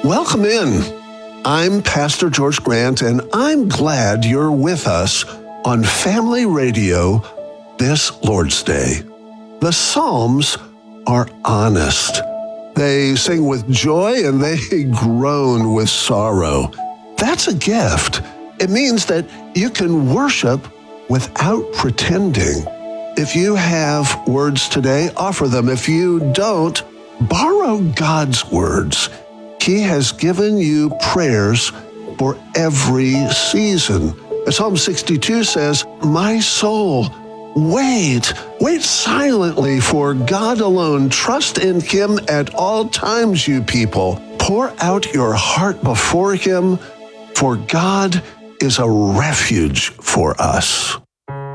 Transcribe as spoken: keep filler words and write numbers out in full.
Welcome in. I'm Pastor George Grant, and I'm glad you're with us on Family Radio this Lord's Day. The Psalms are honest. They sing with joy and they groan with sorrow. That's a gift. It means that you can worship without pretending. If you have words today, offer them. If you don't, borrow God's words. He has given you prayers for every season. Psalm sixty-two says, "My soul, wait, wait silently for God alone. Trust in Him at all times, you people. Pour out your heart before Him, for God is a refuge for us."